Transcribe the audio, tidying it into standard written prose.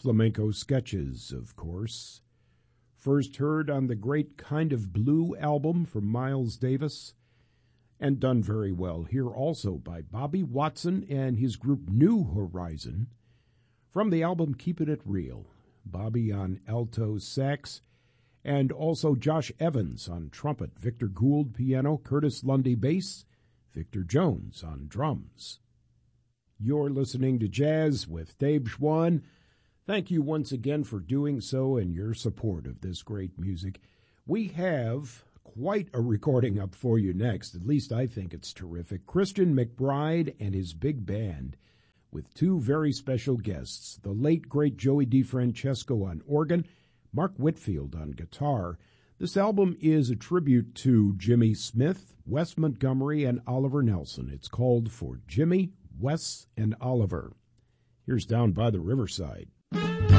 flamenco sketches, of course. First heard on the Great Kind of Blue album from Miles Davis, and done very well here also by Bobby Watson and his group New Horizon. From the album Keepin' It Real, Bobby on alto sax, and also Josh Evans on trumpet, Victor Gould piano, Curtis Lundy bass, Victor Jones on drums. You're listening to Jazz with Dave Schwann. Thank you once again for doing so and your support of this great music. We have quite a recording up for you next. At least I think it's terrific. Christian McBride and his big band with two very special guests, the late, great Joey DeFrancesco on organ, Mark Whitfield on guitar. This album is a tribute to Jimmy Smith, Wes Montgomery, and Oliver Nelson. It's called For Jimmy, Wes, and Oliver. Here's Down by the Riverside.